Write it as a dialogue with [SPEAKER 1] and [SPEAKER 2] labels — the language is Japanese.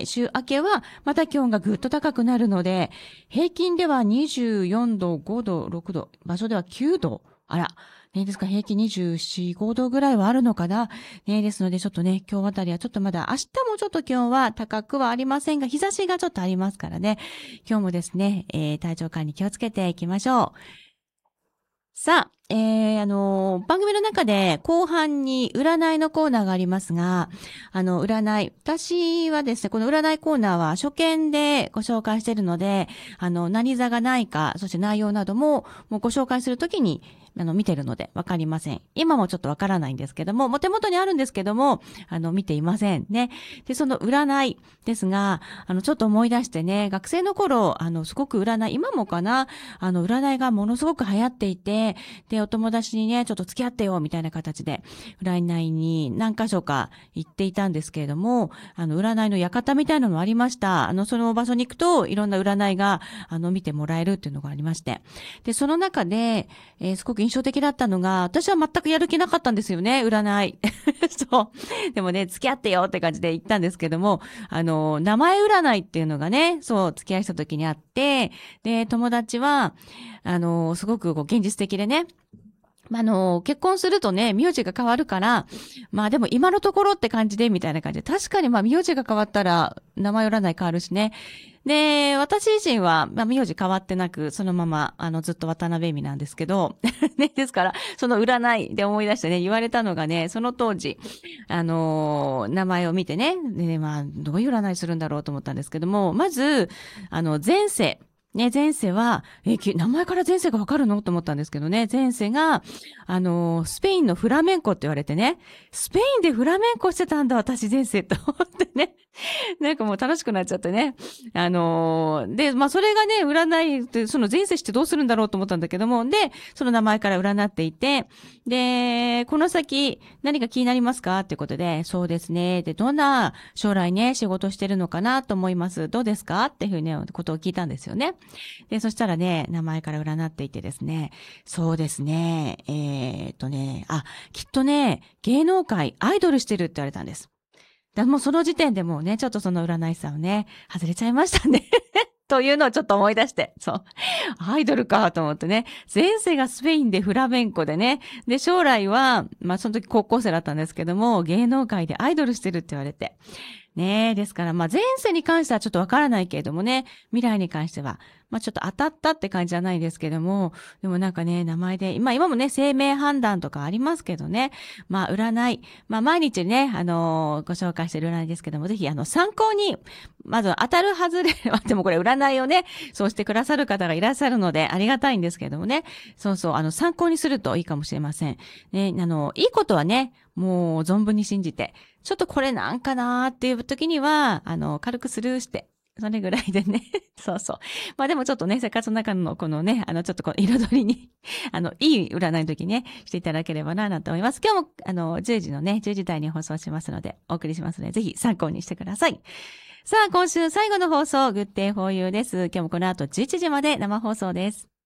[SPEAKER 1] 週明けはまた気温がぐっと高くなるので、平均では24度、5度、6度、場所では9度。ね、ですから平均24、5度ぐらいはあるのかな。ね、ですのでちょっとね、今日あたりはちょっとまだ明日もちょっと気温は高くはありませんが、日差しがちょっとありますからね。今日もですね、体調管理気をつけていきましょう。さあ、番組の中で後半に占いのコーナーがありますが、私はですね、この占いコーナーは初見でご紹介しているので、何座がないか、そして内容などもご紹介するときに、見てるのでわかりません。今もちょっとわからないんですけども、手元にあるんですけども、見ていませんね。で、その占いですが、ちょっと思い出してね、学生の頃、すごく占い、今もかな、占いがものすごく流行っていて、で、お友達にね、ちょっと付き合ってよ、みたいな形で、占いに何箇所か行っていたんですけれども、占いの館みたいなのもありました。その場所に行くと、いろんな占いが、見てもらえるっていうのがありまして。で、その中で、すごく印象的だったのが、私は全くやる気なかったんですよね、占い。そう。でもね、付き合ってよって感じで行ったんですけども、名前占いっていうのがね、そう、付き合いした時にあって、で、友達は、すごく現実的でね、結婚するとね、名字が変わるから、でも今のところって感じで、みたいな感じで、確かに名字が変わったら、名前占い変わるしね。で、私自身は、名字変わってなく、そのまま、ずっと渡辺恵美なんですけど、ね、ですから、その占いで思い出してね、言われたのがね、その当時、名前を見てね、で、どういう占いするんだろうと思ったんですけども、まず、前世、ね、前世は、名前から前世がわかるのと思ったんですけどね、前世が、スペインのフラメンコって言われてね、スペインでフラメンコしてたんだ、私前世と思ってね。なんかもう楽しくなっちゃってね。で、それがね、占いって、その前世してどうするんだろうと思ったんだけども、で、その名前から占っていて、で、この先、何か気になりますかっていうことで、そうですね。で、どんな将来ね、仕事してるのかなと思います。どうですかっていうふうにね、ことを聞いたんですよね。で、そしたらね、名前から占っていてですね、そうですね、きっとね、芸能界、アイドルしてるって言われたんです。もうその時点でもうね、ちょっとその占い師さんをね、外れちゃいましたね。というのをちょっと思い出して。そう。アイドルかと思ってね。前世がスペインでフラメンコでね。で、将来は、その時高校生だったんですけども、芸能界でアイドルしてるって言われて。ねえ、ですから、前世に関してはちょっとわからないけれどもね、未来に関しては、ちょっと当たったって感じじゃないですけども、でもなんかね、名前で、今もね、生命判断とかありますけどね、占い、毎日ね、ご紹介してる占いですけども、ぜひ、参考に、まず当たる外れ、でもこれ占いをね、そうしてくださる方がいらっしゃるので、ありがたいんですけどもね、そうそう、参考にするといいかもしれません。ね、いいことはね、もう存分に信じて、ちょっとこれなんかなーっていう時には、軽くスルーして、それぐらいでね。そうそう。でもちょっとね、生活の中のこのね、ちょっとこの彩りにいい占いの時にね、していただければなと思います。今日も、10時のね、10時台に放送しますので、お送りしますので、ぜひ参考にしてください。さあ、今週最後の放送、グッデイフォーユーです。今日もこの後11時まで生放送です。